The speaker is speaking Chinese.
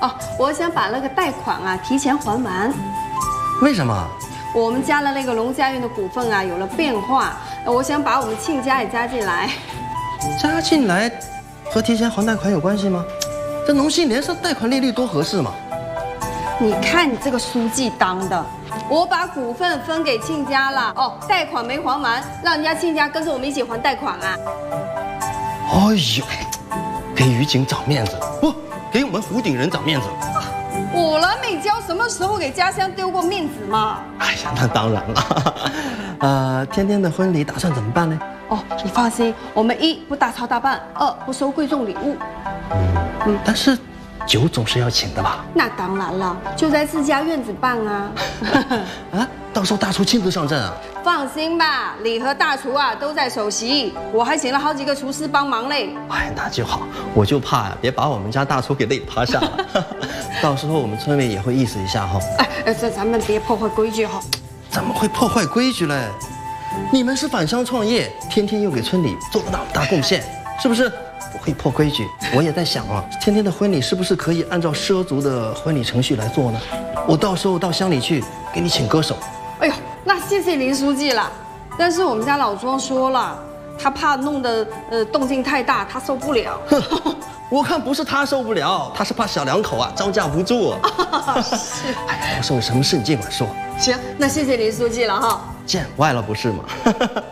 哦，我想把那个贷款啊提前还完。 为什么？ 我们家的那个农家院的股份啊有了变化，我想把我们亲家也加进来。 加进来和提前还贷款有关系吗？这农信联上贷款利率多合适嘛？ 你看你这个书记当的，我把股份分给亲家了，哦，贷款没还完，让人家亲家跟着我们一起还贷款啊。 哎呦，给于景找面子，不给我们湖顶人找面子。 我蓝美娇什么时候给家乡丢过面子嘛？ 哎呀，那当然了。天天的婚礼打算怎么办呢？ 哦，你放心，我们一不大操大办，二不收贵重礼物。 但是酒总是要请的吧？ 那当然了，就在自家院子办啊。 啊，到时候大厨亲自上阵啊？ 放心吧，礼和大厨啊都在首席，我还请了好几个厨师帮忙嘞。 哎，那就好，我就怕呀，别把我们家大厨给累趴下了。到时候我们村里也会意思一下哈。 哎，这咱们别破坏规矩哈。 怎么会破坏规矩嘞？你们是返乡创业，天天又给村里做了那么大贡献，是不是？不会破规矩。我也在想啊，天天的婚礼是不是可以按照畲族的婚礼程序来做呢？我到时候到乡里去给你请歌手。 哎呦，那谢谢林书记了。但是我们家老庄说了，他怕弄得动静太大，他受不了。 我看不是他受不了，他是怕小两口啊招架不住。是，哎，到时候有什么事你尽管说。 行，那谢谢林书记了哈。 见外了不是吗？